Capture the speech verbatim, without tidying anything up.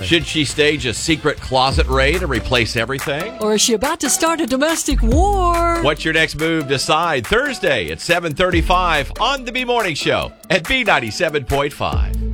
Should she stage a secret closet raid to replace everything? Or is she about to start a domestic war? What's your next move? Decide Thursday at seven thirty-five on the B Morning Show at B ninety-seven point five.